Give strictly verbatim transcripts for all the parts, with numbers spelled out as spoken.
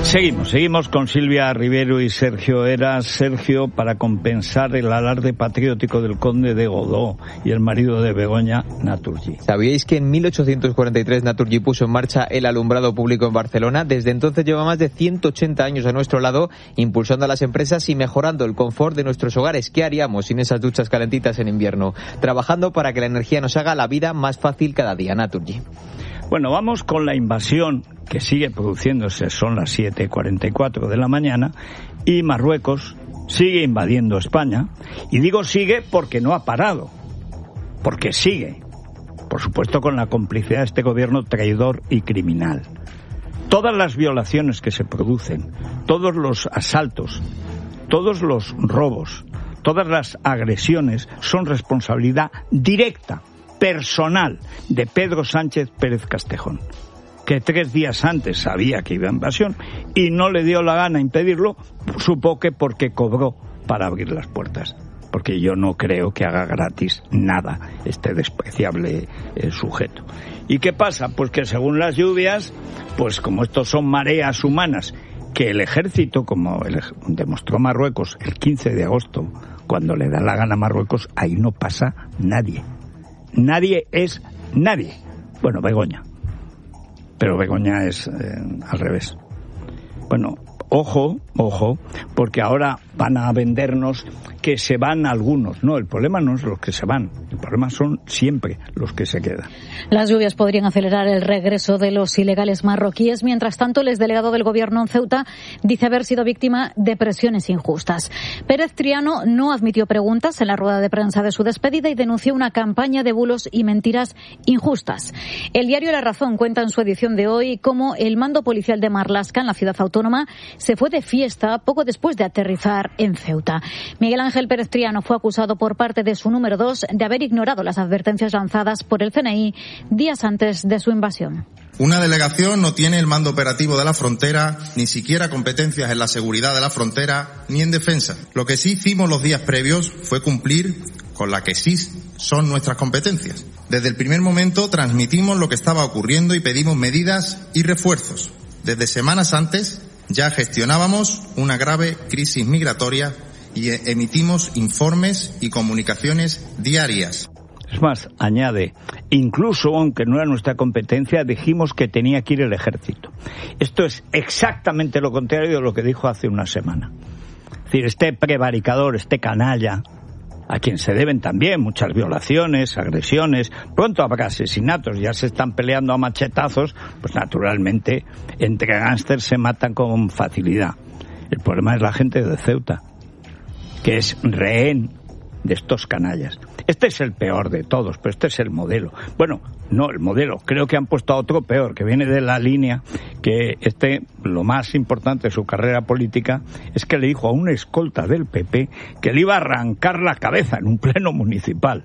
Seguimos, seguimos con Silvia Rivero y Sergio Heras. Sergio, para compensar el alarde patriótico del conde de Godó y el marido de Begoña, Naturgy. ¿Sabíais que en mil ochocientos cuarenta y tres Naturgy puso en marcha el alumbrado público en Barcelona? Desde entonces lleva más de ciento ochenta años a nuestro lado, impulsando a las empresas y mejorando el confort de nuestros hogares. ¿Qué haríamos sin esas duchas calentitas en invierno? Trabajando para que la energía nos haga la vida más fácil cada día. Naturgy. Bueno, vamos con la invasión que sigue produciéndose. Son las siete y cuarenta y cuatro de la mañana y Marruecos sigue invadiendo España. Y digo sigue porque no ha parado, porque sigue. Por supuesto con la complicidad de este gobierno traidor y criminal. Todas las violaciones que se producen, todos los asaltos, todos los robos, todas las agresiones son responsabilidad directa, personal, de Pedro Sánchez Pérez Castejón, que tres días antes sabía que iba a invasión y no le dio la gana impedirlo, supongo que porque cobró para abrir las puertas. Porque yo no creo que haga gratis nada este despreciable eh, sujeto. ¿Y qué pasa? Pues que según las lluvias, pues como estos son mareas humanas, que el ejército, como el, demostró Marruecos el quince de agosto, cuando le da la gana a Marruecos, ahí no pasa nadie. Nadie es nadie. Bueno, Begoña. Pero Begoña es eh, al revés. Bueno, ojo, ojo, porque ahora van a vendernos que se van algunos. No, el problema no es los que se van, el problema son siempre los que se quedan. Las lluvias podrían acelerar el regreso de los ilegales marroquíes. Mientras tanto, el exdelegado del gobierno en Ceuta dice haber sido víctima de presiones injustas. Pérez Triano no admitió preguntas en la rueda de prensa de su despedida y denunció una campaña de bulos y mentiras injustas. El diario La Razón cuenta en su edición de hoy cómo el mando policial de Marlaska, en la ciudad autónoma, se fue de fiesta poco después de aterrizar en Ceuta. Miguel Ángel Pérez Triano fue acusado por parte de su número dos de haber ignorado las advertencias lanzadas por el C N I días antes de su invasión. Una delegación no tiene el mando operativo de la frontera, ni siquiera competencias en la seguridad de la frontera, ni en defensa. Lo que sí hicimos los días previos fue cumplir con la que sí son nuestras competencias. Desde el primer momento transmitimos lo que estaba ocurriendo y pedimos medidas y refuerzos. Desde semanas antes ya gestionábamos una grave crisis migratoria y emitimos informes y comunicaciones diarias. Es más, añade, incluso aunque no era nuestra competencia, dijimos que tenía que ir el ejército. Esto es exactamente lo contrario de lo que dijo hace una semana. Es decir, este prevaricador, este canalla, a quien se deben también muchas violaciones, agresiones, pronto habrá asesinatos, ya se están peleando a machetazos, pues naturalmente entre gángsters se matan con facilidad. El problema es la gente de Ceuta, que es rehén de estos canallas. Este es el peor de todos, pero este es el modelo. Bueno, no el modelo, creo que han puesto a otro peor, que viene de la línea que este, lo más importante de su carrera política, es que le dijo a una escolta del P P que le iba a arrancar la cabeza en un pleno municipal.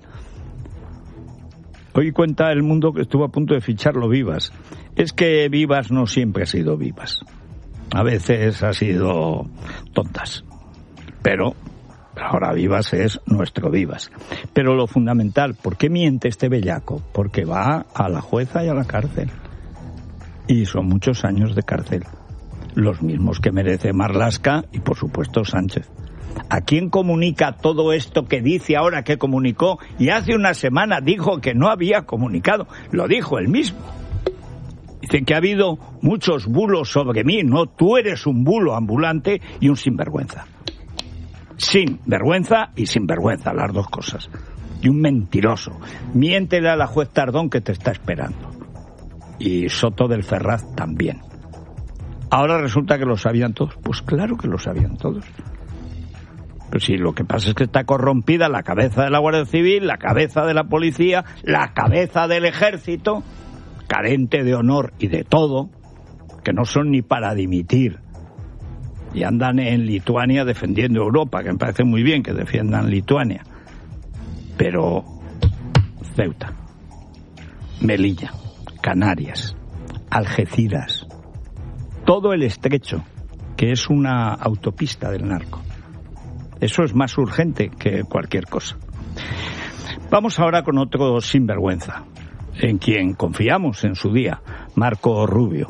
Hoy cuenta El Mundo que estuvo a punto de ficharlo Vivas. Es que Vivas no siempre ha sido Vivas. A veces ha sido tontas. Pero ahora Vivas es nuestro Vivas. Pero lo fundamental, ¿por qué miente este bellaco? Porque va a la jueza y a la cárcel. Y son muchos años de cárcel. Los mismos que merece Marlaska y, por supuesto, Sánchez. ¿A quién comunica todo esto que dice ahora que comunicó? Y hace una semana dijo que no había comunicado. Lo dijo él mismo. Dice que ha habido muchos bulos sobre mí. No, tú eres un bulo ambulante y un sinvergüenza. Sin vergüenza y sin vergüenza, las dos cosas. Y un mentiroso. Miéntele a la juez Tardón que te está esperando. Y Soto del Ferraz también. Ahora resulta que lo sabían todos. Pues claro que lo sabían todos. Pero sí, lo que pasa es que está corrompida la cabeza de la Guardia Civil, la cabeza de la policía, la cabeza del ejército, carente de honor y de todo, que no son ni para dimitir. Y andan en Lituania defendiendo Europa, que me parece muy bien que defiendan Lituania. Pero Ceuta, Melilla, Canarias, Algeciras, todo el estrecho, que es una autopista del narco. Eso es más urgente que cualquier cosa. Vamos ahora con otro sinvergüenza, en quien confiamos en su día, Marco Rubio.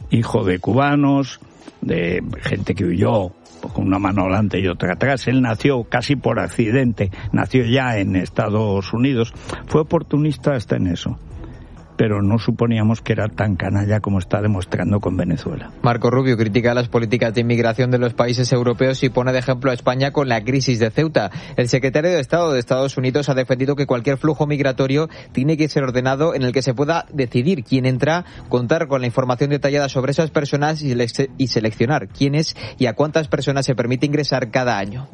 hijo de cubanos, de gente que huyó con una mano adelante y otra atrás. Él nació casi por accidente, nació ya en Estados Unidos, fue oportunista hasta en eso, pero no suponíamos que era tan canalla como está demostrando con Venezuela. Marco Rubio critica las políticas de inmigración de los países europeos y pone de ejemplo a España con la crisis de Ceuta. El secretario de Estado de Estados Unidos ha defendido que cualquier flujo migratorio tiene que ser ordenado en el que se pueda decidir quién entra, contar con la información detallada sobre esas personas y, sele- y seleccionar quiénes y a cuántas personas se permite ingresar cada año.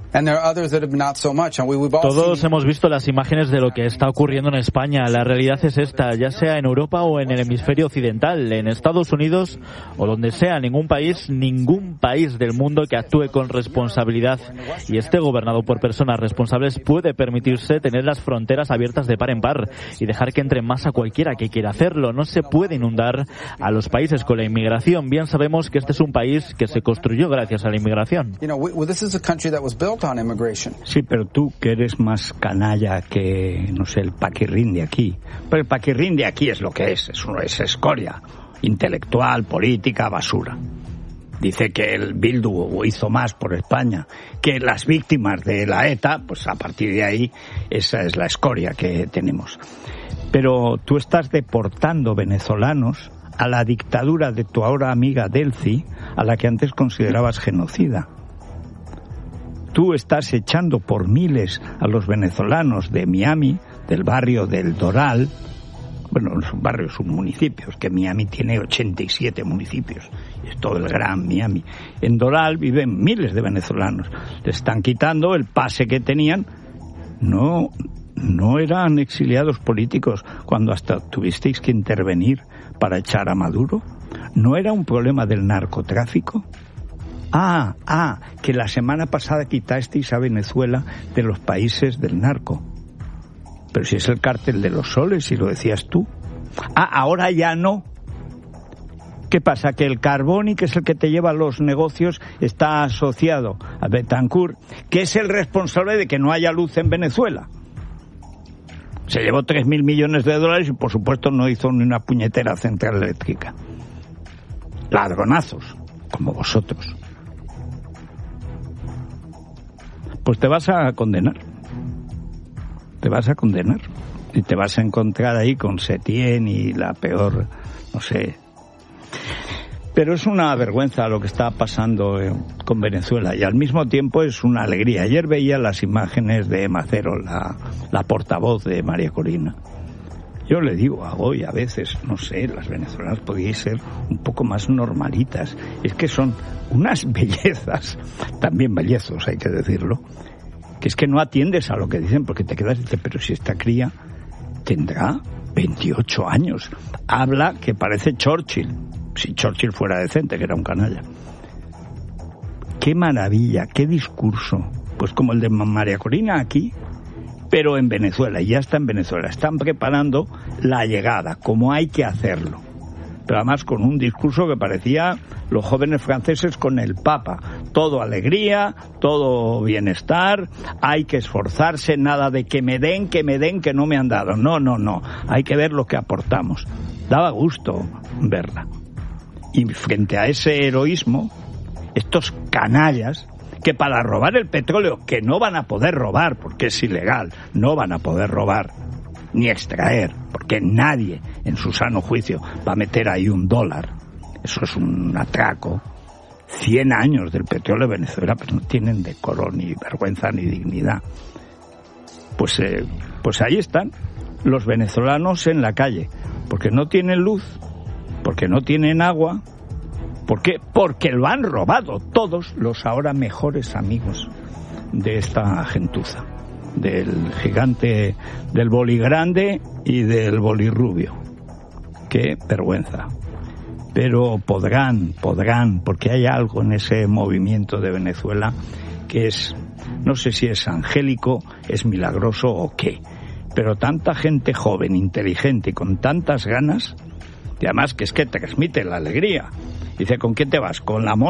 Todos hemos visto las imágenes de lo que está ocurriendo en España. La realidad es esta, ya sea en Europa o en el hemisferio occidental, en Estados Unidos o donde sea, ningún país, ningún país del mundo que actúe con responsabilidad y esté gobernado por personas responsables puede permitirse tener las fronteras abiertas de par en par y dejar que entre más a cualquiera que quiera hacerlo. No se puede inundar a los países con la inmigración. Bien sabemos que este es un país que se construyó gracias a la inmigración. Sí, pero tú que eres más canalla que, no sé, el paquirrín de aquí. Pero el paquirrín de aquí es lo que es, es, es escoria, intelectual, política, basura. Dice que el Bildu hizo más por España que las víctimas de la ETA, pues a partir de ahí esa es la escoria que tenemos. Pero tú estás deportando venezolanos a la dictadura de tu ahora amiga Delcy, a la que antes considerabas genocida. Tú estás echando por miles a los venezolanos de Miami, del barrio del Doral, bueno, son barrios, son municipios, que Miami tiene ochenta y siete municipios, y es todo el gran Miami. En Doral viven miles de venezolanos, le están quitando el pase que tenían. No, no eran exiliados políticos cuando hasta tuvisteis que intervenir para echar a Maduro. ¿No era un problema del narcotráfico? Ah, ah, que la semana pasada quitasteis a Venezuela de los países del narco. Pero si es el cártel de los soles, si lo decías tú. Ah, ahora ya no. ¿Qué pasa? Que el Carboni, que es el que te lleva los negocios, está asociado a Betancourt, que es el responsable de que no haya luz en Venezuela. Se llevó tres mil millones de dólares y, por supuesto, no hizo ni una puñetera central eléctrica. Ladronazos, como vosotros. Pues te vas a condenar. Te vas a condenar y te vas a encontrar ahí con Setién y la peor, no sé. Pero es una vergüenza lo que está pasando eh, con Venezuela y al mismo tiempo es una alegría. Ayer veía las imágenes de Macero, la, la portavoz de María Corina. Yo le digo a Goy a veces, no sé, las venezolanas podríais ser un poco más normalitas. Es que son unas bellezas, también bellezos hay que decirlo, que es que no atiendes a lo que dicen porque te quedas y dices, pero si esta cría tendrá veintiocho años, habla que parece Churchill, si Churchill fuera decente, que era un canalla. Qué maravilla, qué discurso, pues como el de María Corina aquí, pero en Venezuela, y ya está en Venezuela, están preparando la llegada, como hay que hacerlo. Pero además con un discurso que parecía los jóvenes franceses con el Papa. Todo alegría, todo bienestar, hay que esforzarse, nada de que me den, que me den, que no me han dado. No, no, no, hay que ver lo que aportamos. Daba gusto verla. Y frente a ese heroísmo, estos canallas, que para robar el petróleo, que no van a poder robar, porque es ilegal, no van a poder robar, ni extraer, porque nadie en su sano juicio va a meter ahí un dólar. Eso es un atraco. Cien años del petróleo de Venezuela, pues no tienen decoro, ni vergüenza, ni dignidad. Pues, eh, pues ahí están los venezolanos en la calle, porque no tienen luz, porque no tienen agua. ¿Por qué? Porque lo han robado todos los ahora mejores amigos de esta gentuza, del gigante del boli grande y del boli rubio. Qué vergüenza. Pero podrán, podrán, porque hay algo en ese movimiento de Venezuela que es, no sé si es angélico, es milagroso o qué, pero tanta gente joven, inteligente y con tantas ganas, y además que es que transmite la alegría. Dice, ¿con qué te vas? ¿Con la